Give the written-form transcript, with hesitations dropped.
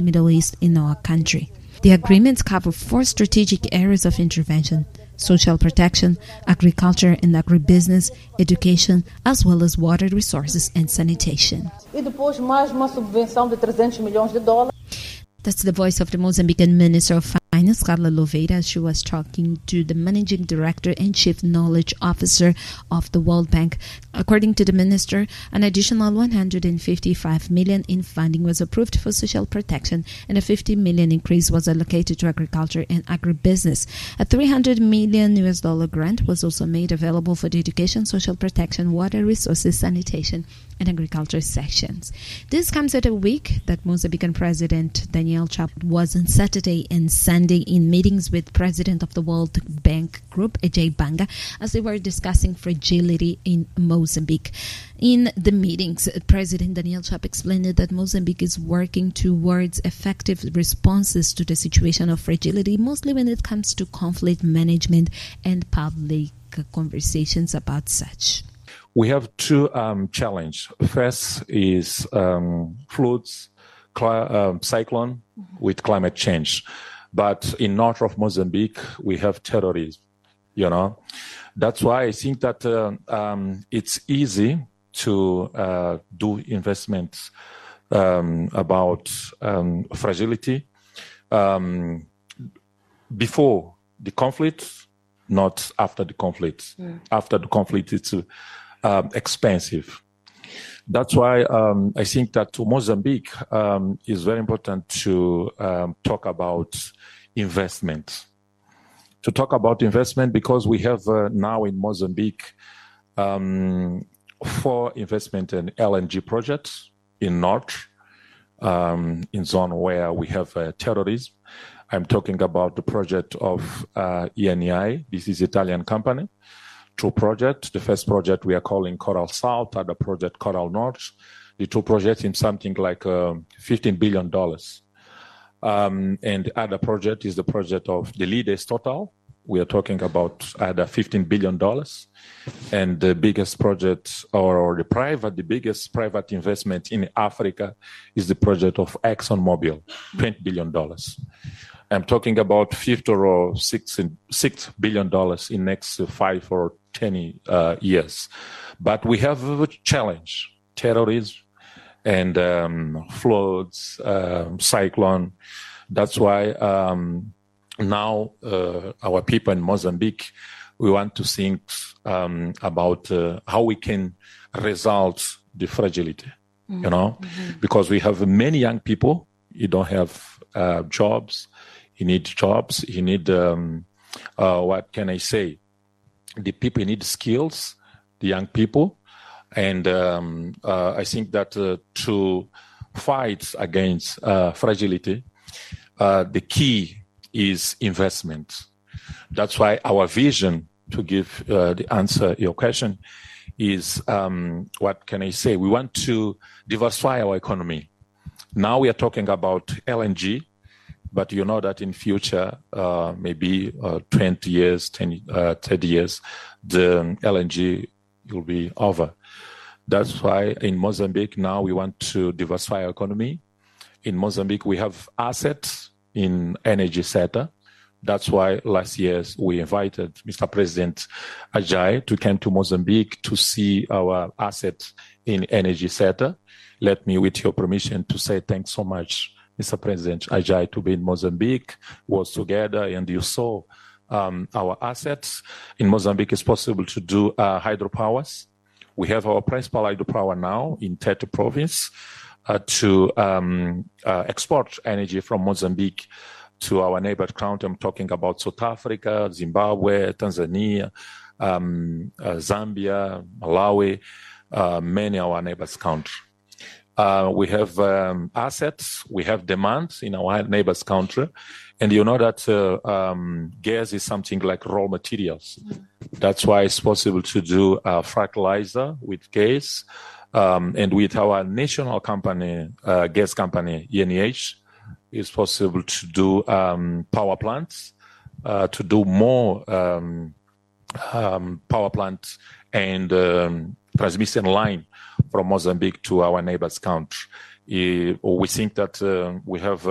the Middle East in our country. The agreements cover 4 strategic areas of intervention: social protection, agriculture and agribusiness, education, as well as water resources and sanitation. E depois mais uma subvenção de $300 milhões. That's the voice of the Mozambican Minister of Finance, Carla Louveira. She was talking to the Managing Director and Chief Knowledge Officer of the World Bank. According to the Minister, an additional $155 million in funding was approved for social protection, and a $50 million increase was allocated to agriculture and agribusiness. A $300 million grant was also made available for the education, social protection, water resources, sanitation, and agriculture sections. This comes at a week that Mozambican President Daniel Chapo was on Saturday and Sunday in meetings with President of the World Bank Group, Ajay Banga, as they were discussing fragility in Mozambique. In the meetings, President Daniel Chapo explained that Mozambique is working towards effective responses to the situation of fragility, mostly when it comes to conflict management and public conversations about such. We have 2 challenges. First is floods, cyclone with climate change. But in north of Mozambique, we have terrorism, That's why I think that it's easy to do investments about fragility before the conflict, not after the conflict. After the conflict, it's expensive. That's why I think that to Mozambique is very important to talk about investment. To talk about investment because we have now in Mozambique 4 investment in LNG projects in north, in zone where we have terrorism. I'm talking about the project of ENI. This is Italian company. 2 projects. The first project we are calling Coral South, other project Coral North. The 2 projects in something like $15 billion. And the other project is the project of the Leaders Total. We are talking about other $15 billion. And the biggest project the biggest private investment in Africa is the project of ExxonMobil, $20 billion. I'm talking about $5 or $6 billion in next 5 or 10 years. But we have a challenge, terrorism and floods, cyclone. That's why now our people in Mozambique, we want to think about how we can resolve the fragility, because we have many young people. You don't have jobs. You need jobs. You need, what can I say? The people need skills, the young people. And I think that to fight against fragility, the key is investment. That's why our vision, to give the answer to your question, is, what can I say? We want to diversify our economy. Now we are talking about LNG, but you know that in future, maybe 20 years, 30 years, the LNG will be over. That's why in Mozambique now we want to diversify our economy. In Mozambique, we have assets in energy sector. That's why last year we invited Mr. President Ajay to come to Mozambique to see our assets in energy sector. Let me, with your permission, to say thanks so much, Mr. President Ajay, to be in Mozambique, was together, and you saw our assets. In Mozambique, it's possible to do hydropowers. We have our principal hydropower now in Tete province to export energy from Mozambique to our neighbor country. I'm talking about South Africa, Zimbabwe, Tanzania, Zambia, Malawi, many of our neighbors' countries. We have assets, we have demand in our neighbors' country, and you know that gas is something like raw materials. That's why it's possible to do fertilizer with gas, and with our national company, gas company, ENH, it's possible to do power plants, to do more power plants and transmission line from Mozambique to our neighbors' country. We think that we have